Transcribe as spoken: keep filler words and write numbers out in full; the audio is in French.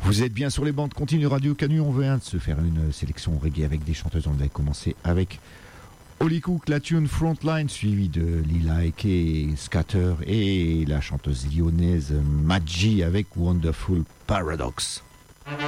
Vous êtes bien sur les bandes continues Radio Canu. On vient de se faire une sélection reggae avec des chanteuses. On avait commencé avec Holly Cook, la tune Frontline, suivi de Lila Eke, Scatter et la chanteuse lyonnaise Maggi avec Wonderful Paradox.